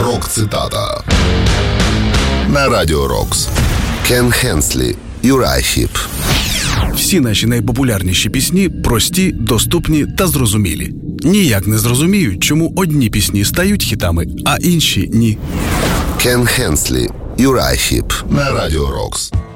Рок-цитата на Радіо Рокс. Кен Хенслі, Юрай Хіп. Всі наші найпопулярніші пісні прості, доступні та зрозумілі. Ніяк не зрозуміють, чому одні пісні стають хітами, а інші – ні. Кен Хенслі, Юрай Хіп на Радіо Рокс.